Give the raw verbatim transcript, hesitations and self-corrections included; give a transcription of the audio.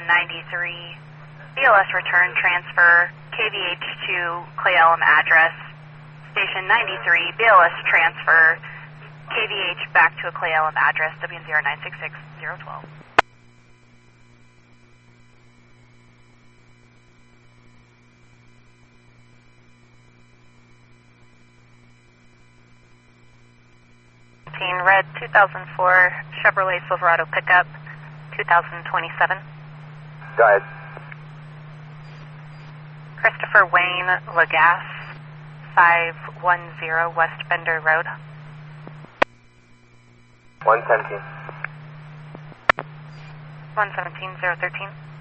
ninety-three, B L S return transfer, K V H to Clay Elum address, station ninety-three, B L S transfer, K V H back to a Clay Elum address, W zero nine six six zero one two. Red two thousand four Chevrolet Silverado pickup, two thousand twenty-seven. Go ahead. Christopher Wayne Lagasse, five one zero West Bender Road. one seventeen. one seventeen zero thirteen.